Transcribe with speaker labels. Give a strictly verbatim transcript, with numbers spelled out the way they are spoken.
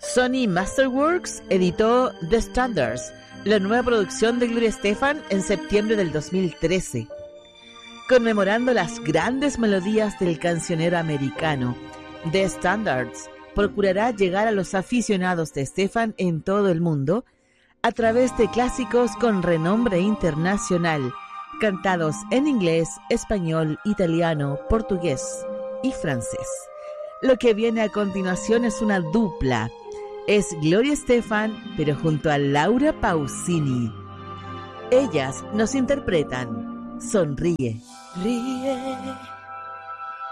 Speaker 1: Sony Masterworks editó The Standards, la nueva producción de Gloria Estefan, en septiembre del dos mil trece. Conmemorando las grandes melodías del cancionero americano, The Standards procurará llegar a los aficionados de Estefan en todo el mundo a través de clásicos con renombre internacional, cantados en inglés, español, italiano, portugués y francés. Lo que viene a continuación es una dupla. Es Gloria Estefan, pero junto a Laura Pausini. Ellas nos interpretan Sonríe.
Speaker 2: Ríe.